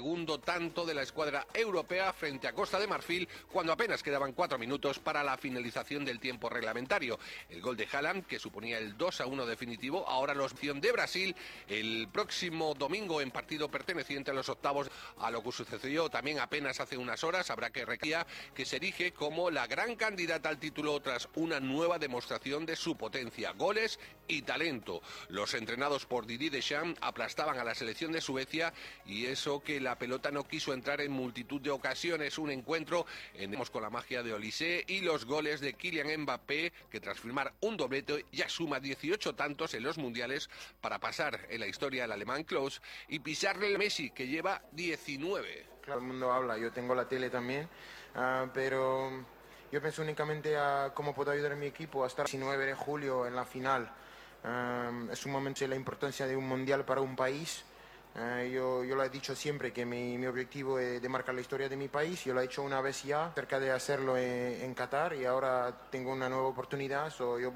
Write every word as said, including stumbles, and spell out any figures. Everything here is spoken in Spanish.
segundo tanto de la escuadra europea frente a Costa de Marfil cuando apenas quedaban cuatro minutos para la finalización del tiempo reglamentario. El gol de Haaland, que suponía el dos a uno definitivo, ahora la opción de Brasil el próximo domingo en partido perteneciente a los octavos. A lo que sucedió también apenas hace unas horas, habrá que recordar que se erige como la gran candidata al título tras una nueva demostración de su potencia, goles y talento. Los entrenados por Didier Deschamps aplastaban a la selección de Suecia, y eso que la pelota no quiso entrar en multitud de ocasiones. Un encuentro en con la magia de Olise y los goles de Kylian Mbappé, que tras firmar un doblete ya suma dieciocho tantos en los mundiales para pasar en la historia al alemán Klose y pisarle el Messi, que lleva diecinueve. Claro, el mundo habla, yo tengo la tele también, uh, pero yo pienso únicamente a cómo puedo ayudar a mi equipo a estar el diecinueve de julio en la final. Uh, es un momento de la importancia de un mundial para un país. Uh, yo, yo lo he dicho siempre que mi, mi objetivo es de marcar la historia de mi país. Yo lo he hecho una vez ya, cerca de hacerlo en, en Qatar, y ahora tengo una nueva oportunidad. So yo